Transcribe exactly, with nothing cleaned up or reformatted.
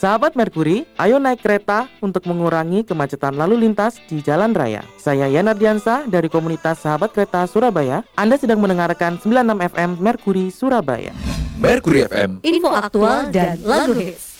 Sahabat Merkuri, ayo naik kereta untuk mengurangi kemacetan lalu lintas di jalan raya. Saya Yana Diansa dari komunitas Sahabat Kereta Surabaya. Anda sedang mendengarkan sembilan puluh enam F M Merkuri Surabaya. Merkuri F M, info aktual dan lagu hits.